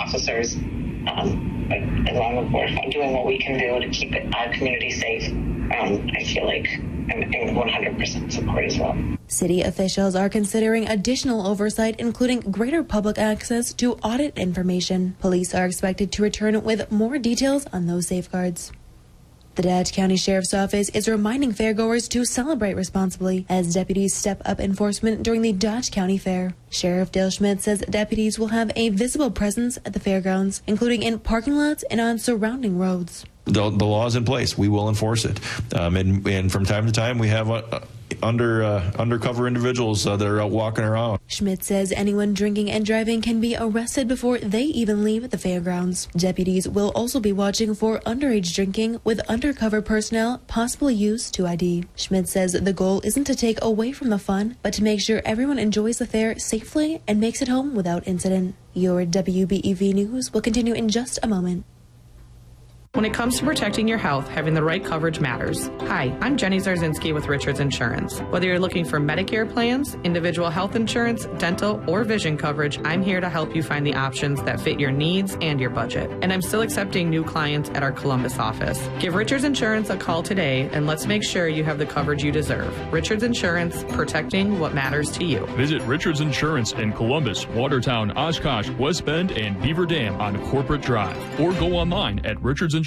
officers, but as long as we're doing what we can do to keep our community safe, I feel like I'm in 100% support as well. City officials are considering additional oversight, including greater public access to audit information. Police are expected to return with more details on those safeguards. The Dodge County Sheriff's Office is reminding fairgoers to celebrate responsibly as deputies step up enforcement during the Dodge County Fair. Sheriff Dale Schmidt says deputies will have a visible presence at the fairgrounds, including in parking lots and on surrounding roads. The law is in place. We will enforce it. And from time to time, we have undercover individuals that are out walking around. Schmidt says anyone drinking and driving can be arrested before they even leave the fairgrounds. Deputies will also be watching for underage drinking with undercover personnel possibly used to ID. Schmidt says the goal isn't to take away from the fun, but to make sure everyone enjoys the fair safely and makes it home without incident. Your WBEV News will continue in just a moment. When it comes to protecting your health, having the right coverage matters. Hi, I'm Jenny Zarzinski with Richards Insurance. Whether you're looking for Medicare plans, individual health insurance, dental, or vision coverage, I'm here to help you find the options that fit your needs and your budget. And I'm still accepting new clients at our Columbus office. Give Richards Insurance a call today and let's make sure you have the coverage you deserve. Richards Insurance, protecting what matters to you. Visit Richards Insurance in Columbus, Watertown, Oshkosh, West Bend, and Beaver Dam on Corporate Drive. Or go online at richardsinsurance.com.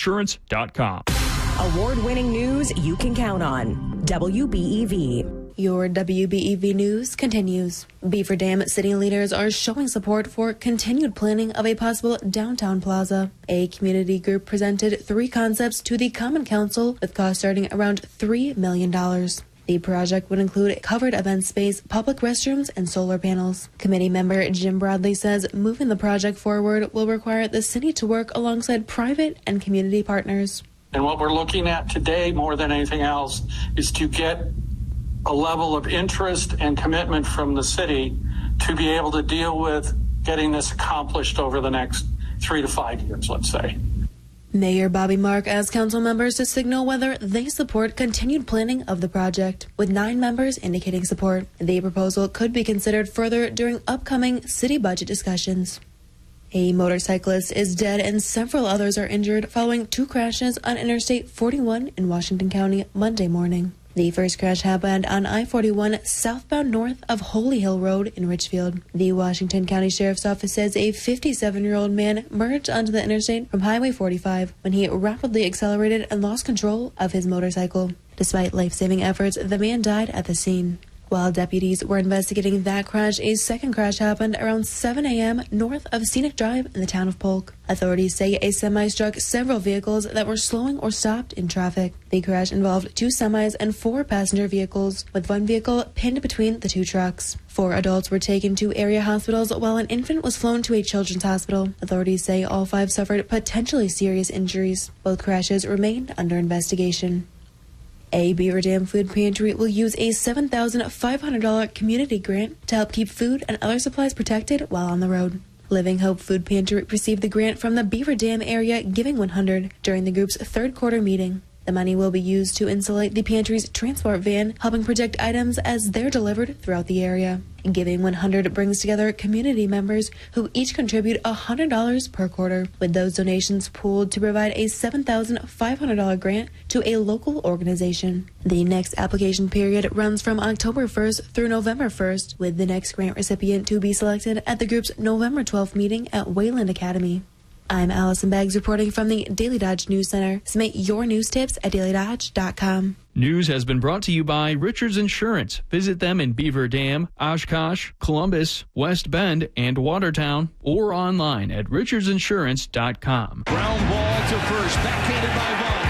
Award-winning news you can count on. WBEV. Your WBEV News continues. Beaver Dam city leaders are showing support for continued planning of a possible downtown plaza. A community group presented 3 concepts to the Common Council with costs starting around $3 million. The project would include covered event space, public restrooms, and solar panels. Committee member Jim Bradley says moving the project forward will require the city to work alongside private and community partners. And what we're looking at today, more than anything else, is to get a level of interest and commitment from the city to be able to deal with getting this accomplished over the next 3 to 5 years, let's say. Mayor Bobby Mark asked council members to signal whether they support continued planning of the project, with 9 members indicating support. The proposal could be considered further during upcoming city budget discussions. A motorcyclist is dead and several others are injured following 2 crashes on Interstate 41 in Washington County Monday morning. The first crash happened on I-41 southbound north of Holy Hill Road in Richfield. The Washington County Sheriff's Office says a 57-year-old man merged onto the interstate from Highway 45 when he rapidly accelerated and lost control of his motorcycle. Despite life-saving efforts, the man died at the scene. While deputies were investigating that crash, a second crash happened around 7 a.m. north of Scenic Drive in the town of Polk. Authorities say a semi struck several vehicles that were slowing or stopped in traffic. The crash involved 2 semis and 4 passenger vehicles, with 1 vehicle pinned between the 2 trucks. 4 adults were taken to area hospitals while an infant was flown to a children's hospital. Authorities say all 5 suffered potentially serious injuries. Both crashes remained under investigation. A Beaver Dam food pantry will use a $7,500 community grant to help keep food and other supplies protected while on the road. Living Hope Food Pantry received the grant from the Beaver Dam Area Giving 100 during the group's 3rd quarter meeting. The money will be used to insulate the pantry's transport van, helping protect items as they're delivered throughout the area. Giving 100 brings together community members who each contribute $100 per quarter, with those donations pooled to provide a $7,500 grant to a local organization. The next application period runs from October 1st through November 1st, with the next grant recipient to be selected at the group's November 12th meeting at Wayland Academy. I'm Allison Beggs reporting from the Daily Dodge News Center. Submit your news tips at dailydodge.com. News has been brought to you by Richards Insurance. Visit them in Beaver Dam, Oshkosh, Columbus, West Bend, and Watertown, or online at richardsinsurance.com. Ground ball to first, backhanded by Vaughn.